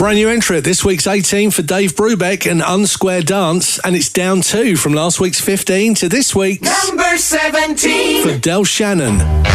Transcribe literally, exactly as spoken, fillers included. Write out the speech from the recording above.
brand new entry at this week's eighteen for Dave Brubeck and Unsquare Dance, and it's down two from last week's fifteen to this week's number seventeen for Del Shannon.